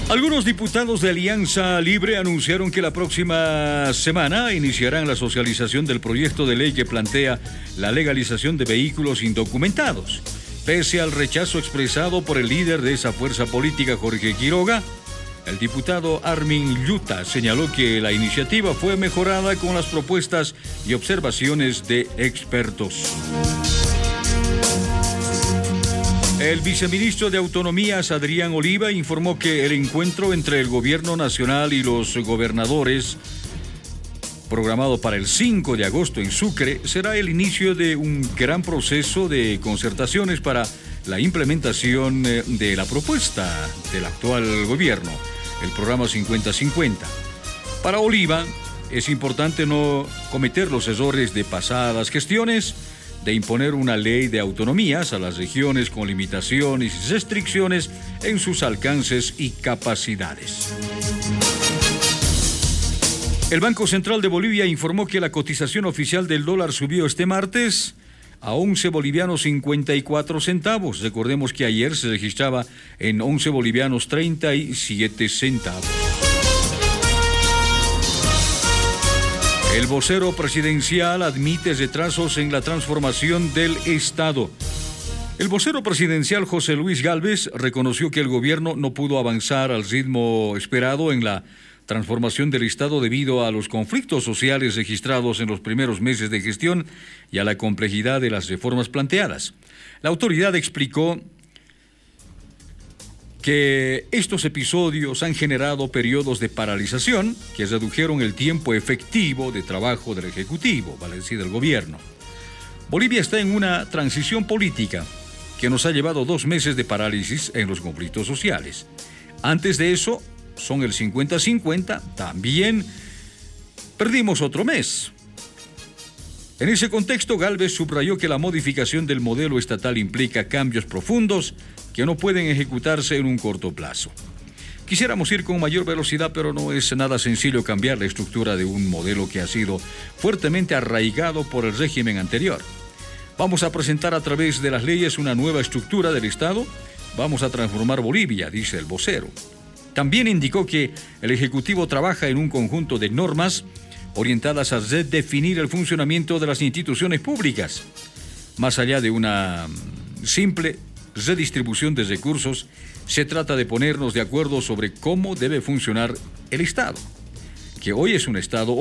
Algunos diputados de Alianza Libre anunciaron que la próxima semana iniciarán la socialización del proyecto de ley que plantea la legalización de vehículos indocumentados. Pese al rechazo expresado por el líder de esa fuerza política, Jorge Quiroga, el diputado Armin Yuta señaló que la iniciativa fue mejorada con las propuestas y observaciones de expertos. El viceministro de Autonomías, Adrián Oliva, informó que el encuentro entre el gobierno nacional y los gobernadores, programado para el 5 de agosto en Sucre, será el inicio de un gran proceso de concertaciones para la implementación de la propuesta del actual gobierno, el programa 50-50. Para Oliva, es importante no cometer los errores de pasadas gestiones, de imponer una ley de autonomías a las regiones con limitaciones y restricciones en sus alcances y capacidades. El Banco Central de Bolivia informó que la cotización oficial del dólar subió este martes a 11 bolivianos 54 centavos. Recordemos que ayer se registraba en 11 bolivianos 37 centavos. El vocero presidencial admite retrasos en la transformación del Estado. El vocero presidencial José Luis Gálvez reconoció que el gobierno no pudo avanzar al ritmo esperado en la transformación del Estado debido a los conflictos sociales registrados en los primeros meses de gestión y a la complejidad de las reformas planteadas. La autoridad explicó que estos episodios han generado periodos de paralización que redujeron el tiempo efectivo de trabajo del Ejecutivo, vale decir, del gobierno. Bolivia está en una transición política que nos ha llevado 2 meses de parálisis en los conflictos sociales. Antes de eso, son el 50-50, también perdimos otro mes. En ese contexto, Gálvez subrayó que la modificación del modelo estatal implica cambios profundos que no pueden ejecutarse en un corto plazo. Quisiéramos ir con mayor velocidad, pero no es nada sencillo cambiar la estructura de un modelo que ha sido fuertemente arraigado por el régimen anterior. Vamos a presentar a través de las leyes una nueva estructura del Estado. Vamos a transformar Bolivia, dice el vocero. También indicó que el Ejecutivo trabaja en un conjunto de normas orientadas a redefinir el funcionamiento de las instituciones públicas. Más allá de una simple redistribución de recursos, se trata de ponernos de acuerdo sobre cómo debe funcionar el Estado, que hoy es un Estado